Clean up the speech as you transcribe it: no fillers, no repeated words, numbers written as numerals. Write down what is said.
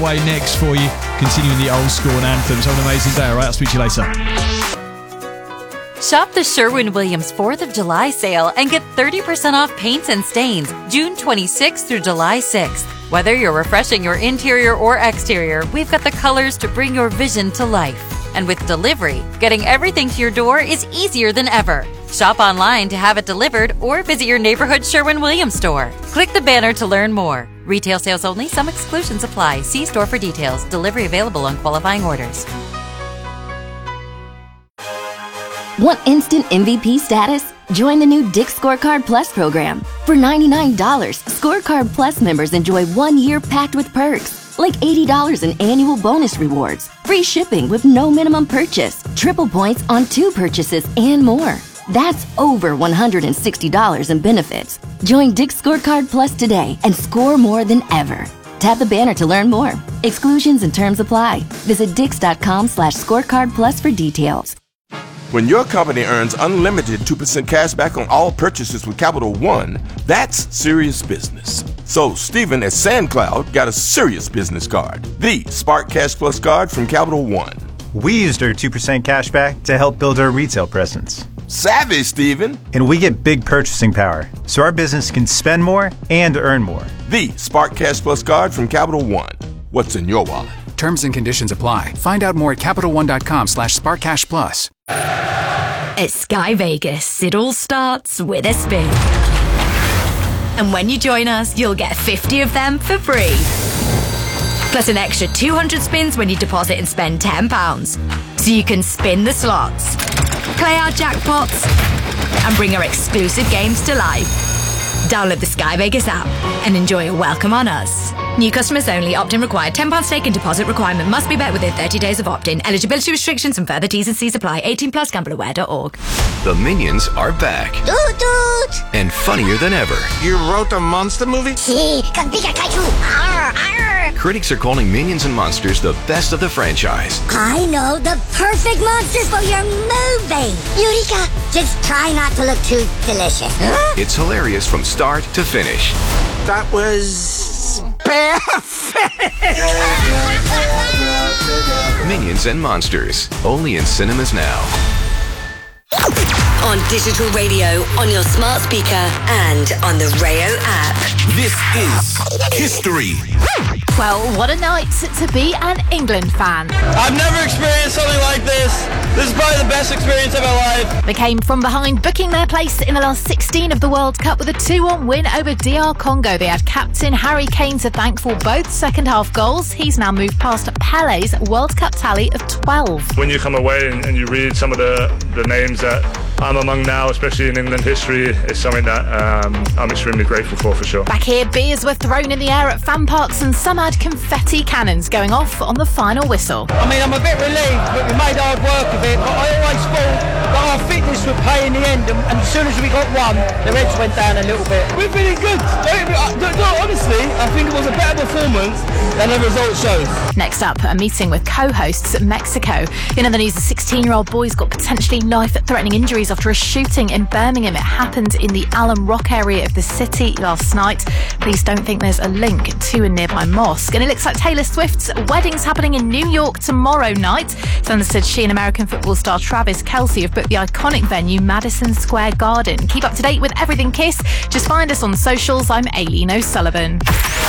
Way next for you, continuing the old school and anthems. Have an amazing day, alright? I'll speak to you later. Shop the Sherwin-Williams 4th of July sale and get 30% off paints and stains June 26th through July 6th. Whether you're refreshing your interior or exterior, we've got the colors to bring your vision to life. And with delivery, getting everything to your door is easier than ever. Shop online to have it delivered or visit your neighborhood Sherwin-Williams store. Click the banner to learn more. Retail sales only. Some exclusions apply. See store for details. Delivery available on qualifying orders. Want instant MVP status? Join the new Dick's Scorecard Plus program. For $99, Scorecard Plus members enjoy 1 year packed with perks, like $80 in annual bonus rewards, free shipping with no minimum purchase, triple points on 2 purchases, and more. That's over $160 in benefits. Join Dick's Scorecard Plus today and score more than ever. Tap the banner to learn more. Exclusions and terms apply. Visit dix.com/scorecard plus for details. When your company earns unlimited 2% cash back on all purchases with Capital One, that's serious business. So Stephen at SandCloud got a serious business card, the Spark Cash Plus card from Capital One. We used our 2% cash back to help build our retail presence. Savvy, Stephen. And we get big purchasing power, so our business can spend more and earn more. The Spark Cash Plus card from Capital One. What's in your wallet? Terms and conditions apply. Find out more at CapitalOne.com/SparkCashPlus. At Sky Vegas, it all starts with a spin. And when you join us, you'll get 50 of them for free. Plus an extra 200 spins when you deposit and spend £10. So you can spin the slots, play our jackpots, and bring our exclusive games to life. Download the Sky Vegas app and enjoy a welcome on us. New customers only. Opt-in required. £10 stake and deposit requirement must be met within 30 days of opt-in. Eligibility restrictions and further T's and C's apply. 18 plus. GambleAware.org. The Minions are back. Toot toot! And funnier than ever. You wrote a monster movie? Si, con Pika Kaiju. Arr, arr. Critics are calling Minions and Monsters the best of the franchise. I know the perfect monsters for your movie. Eureka! Just try not to look too delicious. Huh? It's hilarious from start to finish. That was perfect! Minions and Monsters, only in cinemas now. On digital radio, on your smart speaker, and on the Rayo app. This is history. Well, what a night to be an England fan. I've never experienced something like this. This is probably the best experience of my life. They came from behind, booking their place in the last 16 of the World Cup with a 2-1 win over DR Congo. They had captain Harry Kane to thank for both second-half goals. He's now moved past Pele's World Cup tally of 12. When you come away and you read some of the names that I'm among now, especially in England history, is something that I'm extremely grateful for sure. Back here, beers were thrown in the air at fan parks and some had confetti cannons going off on the final whistle. I mean, I'm a bit relieved, but we made hard work of it, but I always thought that our fitness would pay in the end, and as soon as we got one, the heads went down a little bit. We're feeling good. Honestly, I think it was a better performance than the result shows. Next up, a meeting with co-hosts at Mexico. In other news, a 16-year-old boy's got potentially life-threatening injuries after a shooting in Birmingham. It happened in the Alum Rock area of the city last night. Police don't think there's a link to a nearby mosque. And it looks like Taylor Swift's wedding's happening in New York tomorrow night. It's understood she and American football star Travis Kelce have booked the iconic venue Madison Square Garden. Keep up to date with everything Kiss. Just find us on socials. I'm Aileen O'Sullivan.